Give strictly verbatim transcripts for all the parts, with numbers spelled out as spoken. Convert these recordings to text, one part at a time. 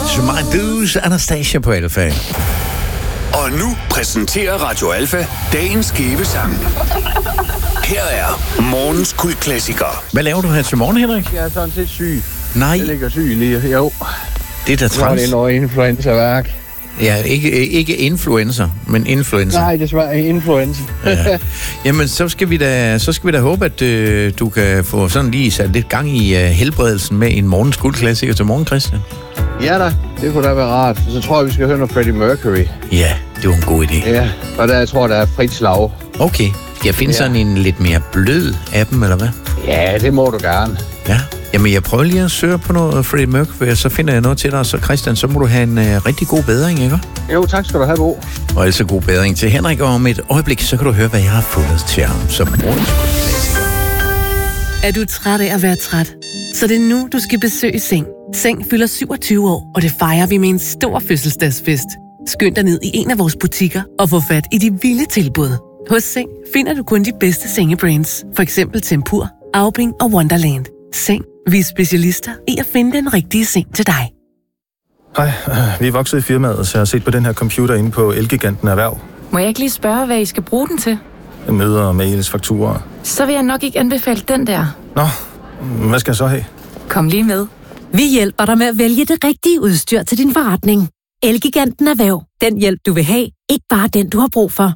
Courage, My Dues, Anastasia på Alfa. Og nu præsenterer Radio Alfa dagens skæve sang. Her er morgens kultklassiker. Hvad laver du her til morgen, Henrik? Jeg er sådan set syg. Nej. Jeg ligger syg lige. Jo. Det er da træls. Det er noget influenza-værk. Ja, ikke, ikke influencer, men influencer. Nej, det er influenza. Ja. Jamen, så skal vi da, så skal vi da håbe, at øh, du kan få sådan lige sat lidt gang i øh, helbredelsen med en morgens guldklassiker til morgen, Christian. Ja da, det kunne da være rart. Så tror jeg, vi skal høre noget Freddie Mercury. Ja, det var en god idé. Ja, og der jeg tror der er frit slag. Okay, skal jeg finde ja. sådan en lidt mere blød af dem, eller hvad? Ja, det må du gerne. Ja. Jamen, jeg prøver lige at søge på noget Freddie Mercury, og så finder jeg noget til dig. Så Christian, så må du have en uh, rigtig god bedring, ikke? Jo, tak skal du have, Bo. Og altså god bedring til Henrik, og om et øjeblik, så kan du høre, hvad jeg har fundet til ham som morgenskultklassiker. Er du træt af at være træt? Så det er nu, du skal besøge Seng. Seng fylder syvogtyve år, og det fejrer vi med en stor fødselsdagsfest. Skynd dig ned i en af vores butikker og få fat i de vilde tilbud. Hos Seng finder du kun de bedste sengebrands. For eksempel Tempur, Aubing og Wonderland. Seng. Vi er specialister i at finde den rigtige seng til dig. Hej, vi er vokset i firmaet, så jeg har set på den her computer inde på Elgiganten Erhverv. Må jeg ikke lige spørge, hvad I skal bruge den til? Møder, mails, fakturer. Så vil jeg nok ikke anbefale den der. Nå, hvad skal jeg så have? Kom lige med. Vi hjælper dig med at vælge det rigtige udstyr til din forretning. Elgiganten Erhverv. Den hjælp, du vil have. Ikke bare den, du har brug for.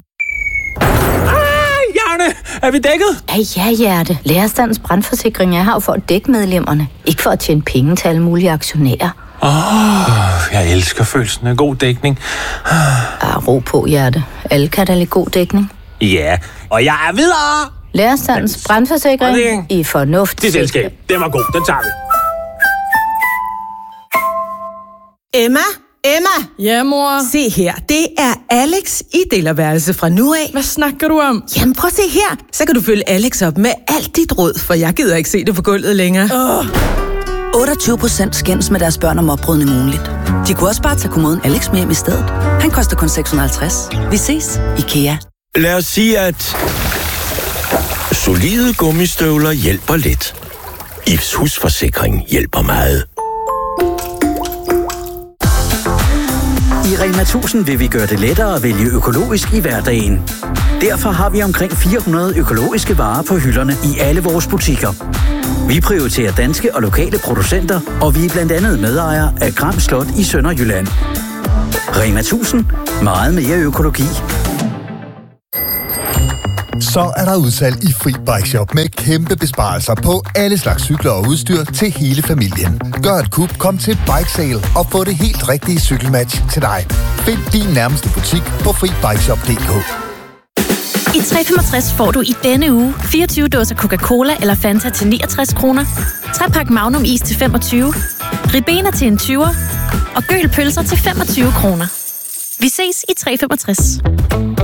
Er vi dækket? Ja, ja, Hjerte. Lærerstandens brandforsikring er her for at dække medlemmerne. Ikke for at tjene penge til alle mulige aktionærer. Åh, oh, jeg elsker følelsen af god dækning. Ja, ro på, Hjerte. Alle kan da lide god dækning. Ja, og jeg er videre! Lærerstandens brandforsikring i fornuft. Det selskab, den var god, den tager vi. Emma? Emma! Ja, mor? Se her, det er Alex i delerværelse fra nu af. Hvad snakker du om? Jamen prøv at se her, så kan du følge Alex op med alt dit råd, for jeg gider ikke se det på gulvet længere. Oh. otteogtyve procent skændes med deres børn om oprydning ugenligt. De kunne også bare tage kommoden Alex med hjem i stedet. Han koster kun seks hundrede og halvtreds. Vi ses, IKEA. Lad os sige, at solide gummistøvler hjælper lidt. Ifs husforsikring hjælper meget. I Rema tusind vil vi gøre det lettere at vælge økologisk i hverdagen. Derfor har vi omkring fire hundrede økologiske varer på hylderne i alle vores butikker. Vi prioriterer danske og lokale producenter, og vi er blandt andet medejere af Gram Slot i Sønderjylland. Rema tusind. Meget mere økologi. Så er der udsalg i Fri Bike Shop med kæmpe besparelser på alle slags cykler og udstyr til hele familien. Gør et kup, kom til Bike Sale og få det helt rigtige cykelmatch til dig. Find din nærmeste butik på fri bike shop punktum d k. I tre femogtres får du i denne uge fireogtyve dåser Coca-Cola eller Fanta til niogtres kroner, tre pakke Magnum is til femogtyve, Ribena til en tyver og Gøl pølser til femogtyve kroner. Vi ses i tre femogtres.